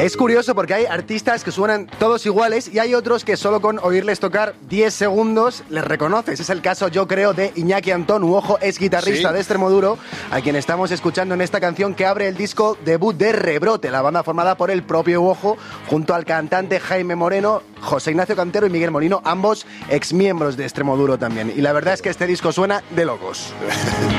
Es curioso porque hay artistas que suenan todos iguales y hay otros que solo con oírles tocar 10 segundos les reconoces. Es el caso, yo creo, de Iñaki Antón, Uojo, es guitarrista de Extremoduro, a quien estamos escuchando en esta canción que abre el disco debut de Rebrote, la banda formada por el propio Uojo, junto al cantante Jaime Moreno, José Ignacio Cantero y Miguel Molino, ambos exmiembros de Extremoduro también. Y la verdad es que este disco suena de locos.